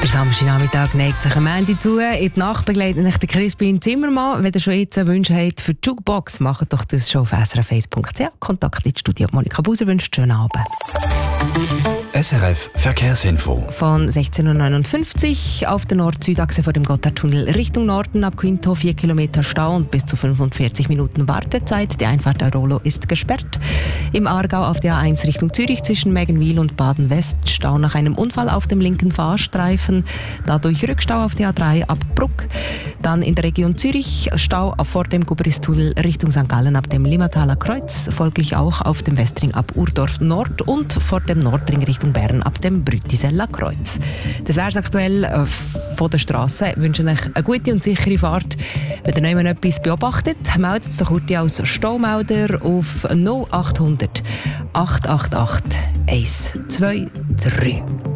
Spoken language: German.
Der Samstagnachmittag neigt sich am Ende zu. In die Nacht begleitet euch der Crispin Zimmermann. Wenn ihr schon jetzt Wünsche habt für die Jukebox, macht doch das schon auf srf1.ch. Kontakt ins Studio. Monika Buser wünscht schönen Abend. SRF Verkehrsinfo. Von 16.59 Uhr auf der Nord-Süd-Achse vor dem Gotthardtunnel Richtung Norden ab Quinto 4 Kilometer Stau und bis zu 45 Minuten Wartezeit. Die Einfahrt der Rolo ist gesperrt. Im Aargau auf der A1 Richtung Zürich zwischen Mägenwil und Baden-West Stau nach einem Unfall auf dem linken Fahrstreifen. Dadurch Rückstau auf der A3 ab Bruck. Dann in der Region Zürich Stau vor dem Gubristunnel Richtung St. Gallen ab dem Limataler Kreuz. Folglich auch auf dem Westring ab Urdorf Nord und vor dem Nordring Richtung Bern ab dem Brütiseller Kreuz. Das wäre es aktuell von der Strasse. Ich wünsche euch eine gute und sichere Fahrt. Wenn ihr noch etwas beobachtet, meldet es doch kurz als Staumelder auf 0800 888 123.